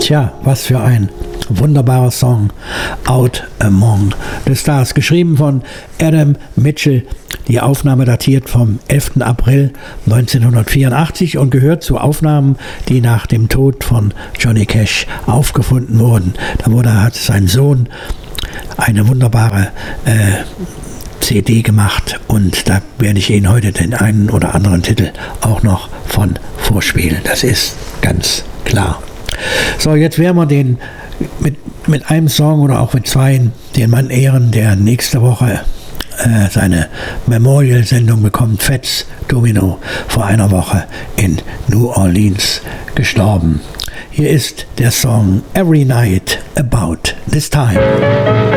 Tja, was für ein wunderbarer Song, Out Among the Stars, geschrieben von Adam Mitchell. Die Aufnahme datiert vom 11. April 1984 und gehört zu Aufnahmen, die nach dem Tod von Johnny Cash aufgefunden wurden. Hat sein Sohn eine wunderbare CD gemacht und da werde ich Ihnen heute den einen oder anderen Titel auch noch von vorspielen. Das ist ganz klar. So, jetzt werden wir den mit einem Song oder auch mit zwei den Mann ehren, der nächste Woche seine Memorial-Sendung bekommt. Fats Domino, vor einer Woche in New Orleans gestorben. Hier ist der Song Every Night About This Time.